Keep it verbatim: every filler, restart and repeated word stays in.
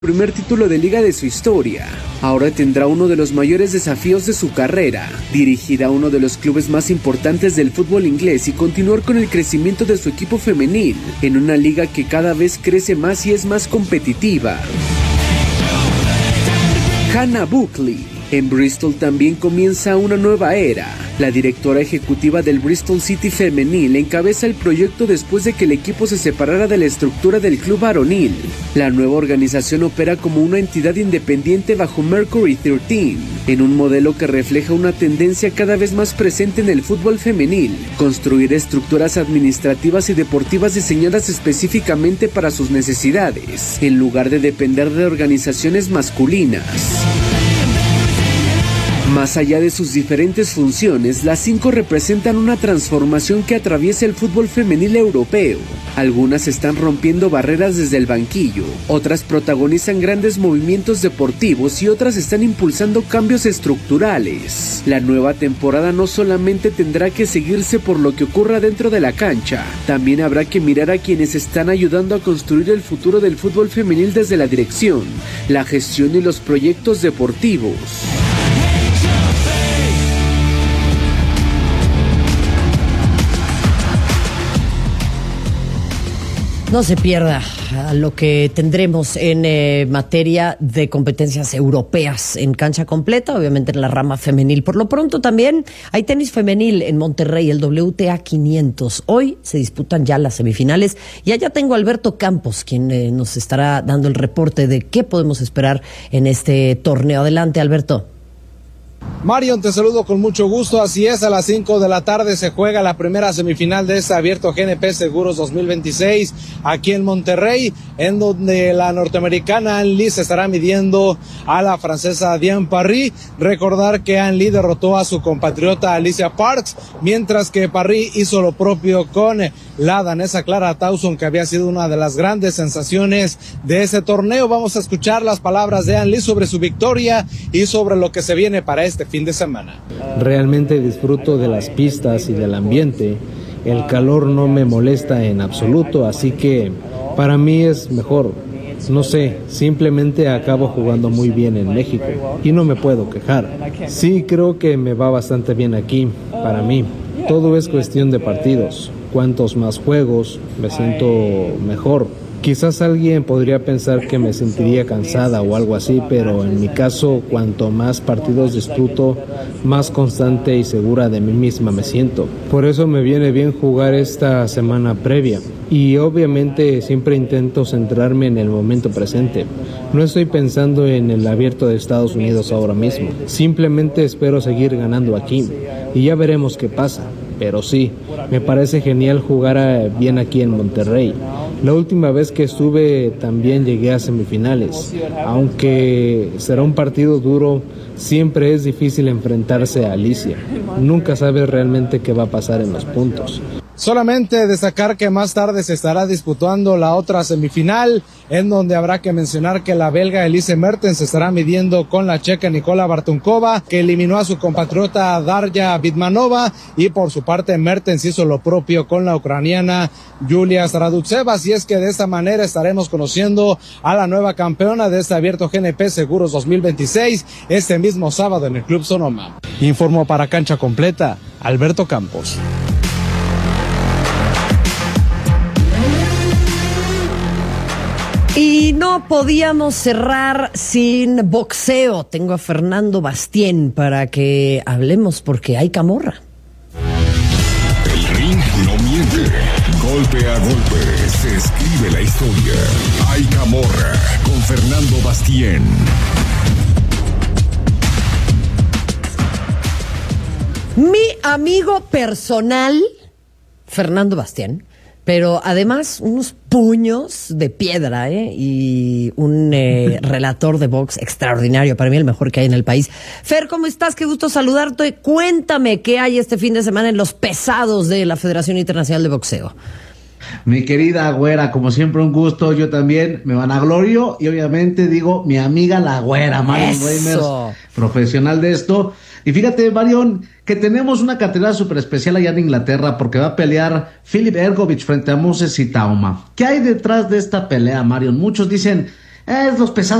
Primer título de liga de su historia. Ahora tendrá uno de los mayores desafíos de su carrera, dirigir a uno de los clubes más importantes del fútbol inglés y continuar con el crecimiento de su equipo femenil, en una liga que cada vez crece más y es más competitiva. Hannah Buckley. En Bristol también comienza una nueva era. La directora ejecutiva del Bristol City Femenil encabeza el proyecto después de que el equipo se separara de la estructura del club varonil. La nueva organización opera como una entidad independiente bajo Mercury trece, en un modelo que refleja una tendencia cada vez más presente en el fútbol femenil: construir estructuras administrativas y deportivas diseñadas específicamente para sus necesidades, en lugar de depender de organizaciones masculinas. Más allá de sus diferentes funciones, las cinco representan una transformación que atraviesa el fútbol femenil europeo. Algunas están rompiendo barreras desde el banquillo, otras protagonizan grandes movimientos deportivos y otras están impulsando cambios estructurales. La nueva temporada no solamente tendrá que seguirse por lo que ocurra dentro de la cancha, también habrá que mirar a quienes están ayudando a construir el futuro del fútbol femenil desde la dirección, la gestión y los proyectos deportivos. No se pierda lo que tendremos en eh, materia de competencias europeas en cancha completa, obviamente en la rama femenil. Por lo pronto también hay tenis femenil en Monterrey, el W T A quinientos. Hoy se disputan ya las semifinales y allá tengo a Alberto Campos, quien eh, nos estará dando el reporte de qué podemos esperar en este torneo. Adelante, Alberto. Marion, te saludo con mucho gusto. Así es, a las cinco de la tarde se juega la primera semifinal de este Abierto G N P Seguros dos mil veintiséis aquí en Monterrey, en donde la norteamericana Ann Lee se estará midiendo a la francesa Diane Parry. Recordar que Ann Lee derrotó a su compatriota Alicia Parks, mientras que Parry hizo lo propio con la danesa Clara Tauson, que había sido una de las grandes sensaciones de ese torneo. Vamos a escuchar las palabras de Ann Lee sobre su victoria y sobre lo que se viene para este fin de semana. Realmente disfruto de las pistas y del ambiente. El calor no me molesta en absoluto, así que para mí es mejor. No sé, simplemente acabo jugando muy bien en México y no me puedo quejar. Sí, creo que me va bastante bien aquí, para mí. Todo es cuestión de partidos. Cuantos más juegos, me siento mejor. Quizás alguien podría pensar que me sentiría cansada o algo así, pero en mi caso, cuanto más partidos disfruto, más constante y segura de mí misma me siento. Por eso me viene bien jugar esta semana previa. Y obviamente siempre intento centrarme en el momento presente. No estoy pensando en el Abierto de Estados Unidos ahora mismo. Simplemente espero seguir ganando aquí. Y ya veremos qué pasa. Pero sí, me parece genial jugar bien aquí en Monterrey. La última vez que estuve también llegué a semifinales. Aunque será un partido duro, siempre es difícil enfrentarse a Alicia. Nunca sabes realmente qué va a pasar en los puntos. Solamente destacar que más tarde se estará disputando la otra semifinal, en donde habrá que mencionar que la belga Elise Mertens se estará midiendo con la checa Nikola Bartunkova, que eliminó a su compatriota Darya Vidmanova, y por su parte Mertens hizo lo propio con la ucraniana Yulia Stradutseva. Así es que de esta manera estaremos conociendo a la nueva campeona de este Abierto G N P Seguros dos mil veintiséis este mismo sábado en el Club Sonoma. Informó para Cancha Completa, Alberto Campos. Y no podíamos cerrar sin boxeo. Tengo a Fernando Bastien para que hablemos porque hay camorra. El ring no miente. Golpe a golpe se escribe la historia. Hay camorra con Fernando Bastien. Mi amigo personal, Fernando Bastien, pero además unos puños de piedra, ¿eh? Y un eh, relator de box extraordinario, para mí el mejor que hay en el país. Fer, ¿cómo estás? Qué gusto saludarte. Cuéntame qué hay este fin de semana en los pesados de la Federación Internacional de Boxeo. Mi querida güera, como siempre un gusto, yo también me vanaglorio y obviamente digo mi amiga la güera, Marion Reimers, profesional de esto. Y fíjate, Marion, que tenemos una cartelera súper especial allá en Inglaterra porque va a pelear Filip Hrgović frente a Moses Itauma. ¿Qué hay detrás de esta pelea, Marion? Muchos dicen es los pesados